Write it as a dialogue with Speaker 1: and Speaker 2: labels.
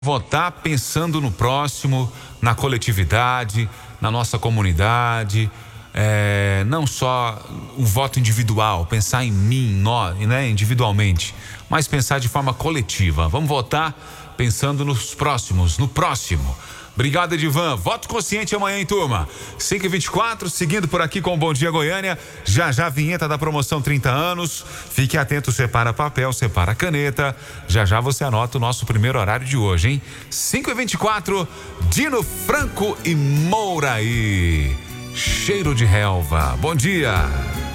Speaker 1: Votar pensando no próximo, na coletividade, na nossa comunidade, não só um voto individual, pensar em mim, nós, né, individualmente, mas pensar de forma coletiva. Vamos votar pensando nos próximos, no próximo. Obrigado, Edivan. Voto consciente amanhã, hein, turma? 5h24, seguindo por aqui com o Bom Dia Goiânia. Já a vinheta da promoção 30 anos. Fique atento, separa papel, separa caneta. Já você anota o nosso primeiro horário de hoje, hein? 5h24, Dino Franco e Mouraí. Cheiro de relva. Bom dia.